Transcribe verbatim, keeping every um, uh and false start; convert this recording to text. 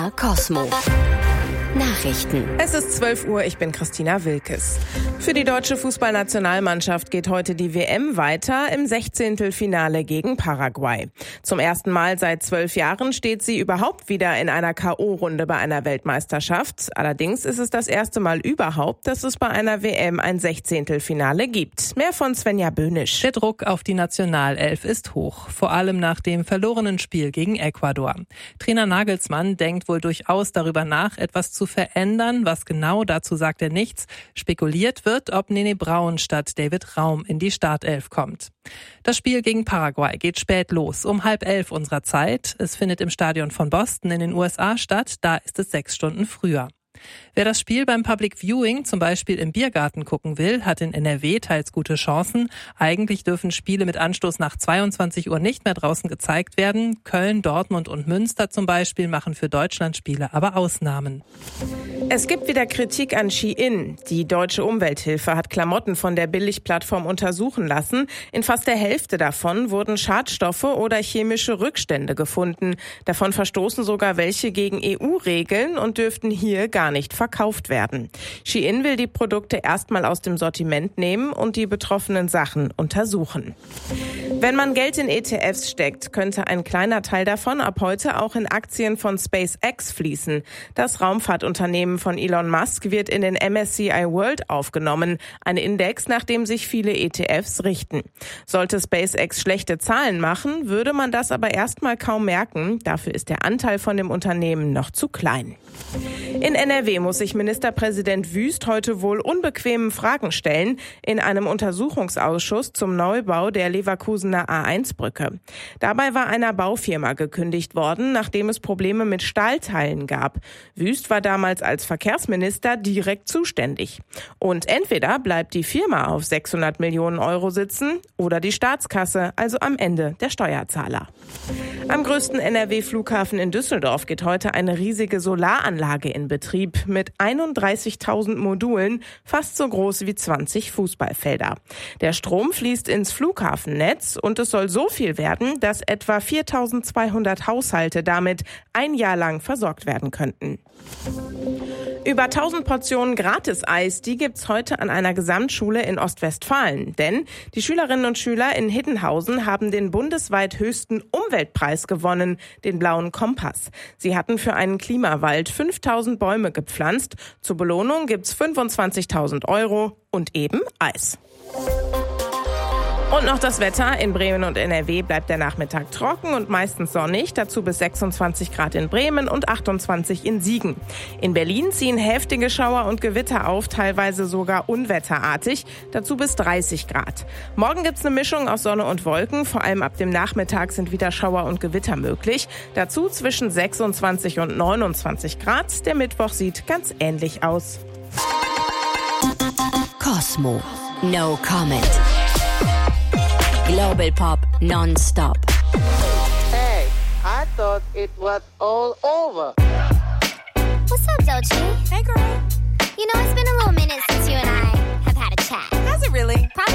Cosmo. Nachrichten. Es ist zwölf Uhr, ich bin Christina Wilkes. Für die deutsche Fußballnationalmannschaft geht heute die W M weiter im Sechzehntelfinale gegen Paraguay. Zum ersten Mal seit zwölf Jahren steht sie überhaupt wieder in einer K O-Runde bei einer Weltmeisterschaft. Allerdings ist es das erste Mal überhaupt, dass es bei einer W M ein Sechzehntelfinale gibt. Mehr von Svenja Böhnisch. Der Druck auf die Nationalelf ist hoch, vor allem nach dem verlorenen Spiel gegen Ecuador. Trainer Nagelsmann denkt wohl durchaus darüber nach, etwas zu verändern. Was genau, dazu sagt er nichts. Spekuliert wird, ob Nene Braun statt David Raum in die Startelf kommt. Das Spiel gegen Paraguay geht spät los, um halb elf unserer Zeit. Es findet im Stadion von Boston in den U S A statt, da ist es sechs Stunden früher. Wer das Spiel beim Public Viewing, zum Beispiel im Biergarten, gucken will, hat in N R W teils gute Chancen. Eigentlich dürfen Spiele mit Anstoß nach zweiundzwanzig Uhr nicht mehr draußen gezeigt werden. Köln, Dortmund und Münster zum Beispiel machen für Deutschland Spiele aber Ausnahmen. Es gibt wieder Kritik an Shein. Die deutsche Umwelthilfe hat Klamotten von der Billigplattform untersuchen lassen. In fast der Hälfte davon wurden Schadstoffe oder chemische Rückstände gefunden. Davon verstoßen sogar welche gegen E U-Regeln und dürften hier gar nicht verkauft werden. Shein will die Produkte erstmal aus dem Sortiment nehmen und die betroffenen Sachen untersuchen. Wenn man Geld in E T Fs steckt, könnte ein kleiner Teil davon ab heute auch in Aktien von SpaceX fließen. Das Raumfahrtunternehmen von Elon Musk wird in den M S C I World aufgenommen, ein Index, nach dem sich viele E T Fs richten. Sollte SpaceX schlechte Zahlen machen, würde man das aber erstmal kaum merken. Dafür ist der Anteil von dem Unternehmen noch zu klein. In N R W muss sich Ministerpräsident Wüst heute wohl unbequemen Fragen stellen in einem Untersuchungsausschuss zum Neubau der Leverkusener A eins Brücke. Dabei war einer Baufirma gekündigt worden, nachdem es Probleme mit Stahlteilen gab. Wüst war damals als Verkehrsminister direkt zuständig. Und entweder bleibt die Firma auf sechshundert Millionen Euro sitzen oder die Staatskasse, also am Ende der Steuerzahler. Am größten N R W-Flughafen in Düsseldorf geht heute eine riesige Solaranlage in Betrieb mit einunddreißigtausend Modulen, fast so groß wie zwanzig Fußballfelder. Der Strom fließt ins Flughafennetz und es soll so viel werden, dass etwa viertausendzweihundert Haushalte damit ein Jahr lang versorgt werden könnten. Über tausend Portionen Gratis-Eis, die gibt's heute an einer Gesamtschule in Ostwestfalen. Denn die Schülerinnen und Schüler in Hiddenhausen haben den bundesweit höchsten Umweltpreis gewonnen, den Blauen Kompass. Sie hatten für einen Klimawald fünftausend Bäume gepflanzt. Zur Belohnung gibt's fünfundzwanzigtausend Euro und eben Eis. Und noch das Wetter. In Bremen und N R W bleibt der Nachmittag trocken und meistens sonnig. Dazu bis sechsundzwanzig Grad in Bremen und achtundzwanzig in Siegen. In Berlin ziehen heftige Schauer und Gewitter auf, teilweise sogar unwetterartig. Dazu bis dreißig Grad. Morgen gibt's eine Mischung aus Sonne und Wolken. Vor allem ab dem Nachmittag sind wieder Schauer und Gewitter möglich. Dazu zwischen sechsundzwanzig und neunundzwanzig Grad. Der Mittwoch sieht ganz ähnlich aus. Cosmo. No comment. Global Pop non-stop. Hey, I thought it was all over. What's up, Doechii? Hey, girl. You know, it's been a little minute since you and I have had a chat. Has it really? Probably